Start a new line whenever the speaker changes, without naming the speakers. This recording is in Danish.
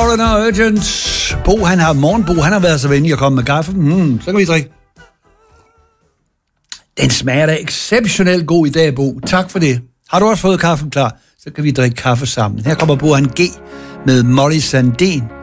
Foreigner Urgent. Bo, han har været så venlig at komme med kaffe. Så kan vi drikke. Den smager da exceptionelt god i dag, Bo. Tak for det. Har du også fået kaffen klar? Så kan vi drikke kaffe sammen. Her kommer Bo han G med Molly Sandén.